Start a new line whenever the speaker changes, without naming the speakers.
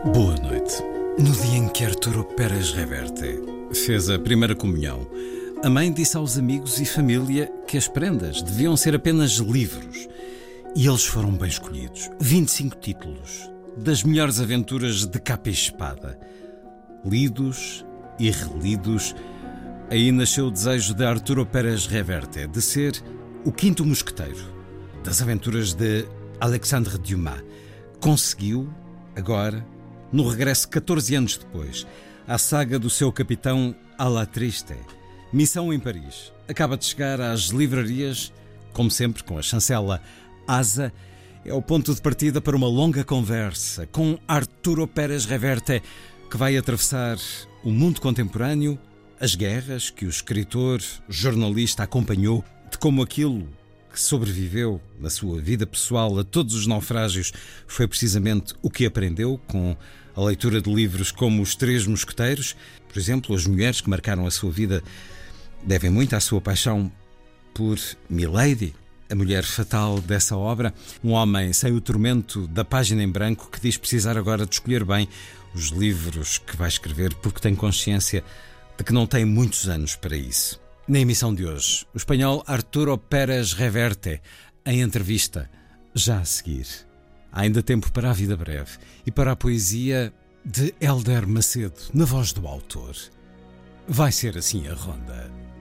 Boa noite. No dia em que Arturo Pérez Reverte fez a primeira comunhão, a mãe disse aos amigos e família que as prendas deviam ser apenas livros. E eles foram bem escolhidos. 25 títulos das melhores aventuras de capa e espada. Lidos e relidos, aí nasceu o desejo de Arturo Pérez Reverte de ser o quinto mosqueteiro das aventuras de Alexandre Dumas. Conseguiu, agora, no regresso 14 anos depois, à saga do seu capitão à la Triste. Missão em Paris. Acaba de chegar às livrarias, como sempre, com a chancela Asa. É o ponto de partida para uma longa conversa com Arturo Pérez Reverte, que vai atravessar o mundo contemporâneo, as guerras que o escritor, jornalista acompanhou, de como aquilo que sobreviveu na sua vida pessoal a todos os naufrágios foi precisamente o que aprendeu com a leitura de livros como Os Três Mosqueteiros. Por exemplo, as mulheres que marcaram a sua vida devem muito à sua paixão por Milady, a mulher fatal dessa obra. Um homem sem o tormento da página em branco que diz precisar agora de escolher bem os livros que vai escrever porque tem consciência de que não tem muitos anos para isso. Na emissão de hoje, o espanhol Arturo Pérez Reverte, em entrevista, já a seguir. Há ainda tempo para a vida breve e para a poesia de Hélder Macedo, na voz do autor. Vai ser assim a ronda.